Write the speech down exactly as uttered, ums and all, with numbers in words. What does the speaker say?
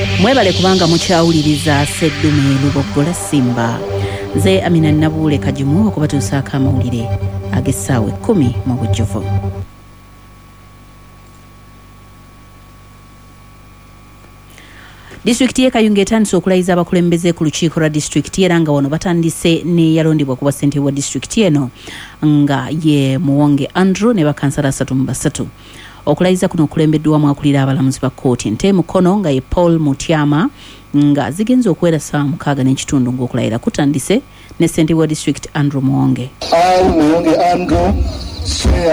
Mwebale kubanga mukyawuliriza Sseddume Lubogola Simba. Nze Amina Nabuule Kajimu okubatuusaako amawulire ag'essaawa ekkumi mu bujjuvu. Disitulikiti y'e Kayunga etandise okulayiza abakulembeze ku lukiiko lwa disitulikiti era nga wano batandise ne yalondebwa kuba ssentebe wa disitulikiti eno nga ye Muwonge Andrew ne bakansala asatu mu basatu. Okulayiza kuno okulembeddwamu akulira abalamuzi ba kkooti ente mukono nga ye Paul Mutyama nga zigenza okuwera ssaawa mukaaga n'ekitundu ng'okulayira kutandise ne ssentebe wa disitulikiti Andrew Muwonge. I, Muwonge Andrew, swear